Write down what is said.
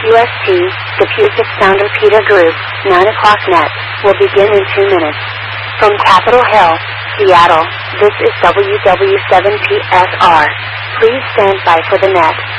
WST, the Puget Sound Repeater Group, 9 o'clock net, will begin in 2 minutes. From Capitol Hill, Seattle, this is WW7PSR. Please stand by for the net.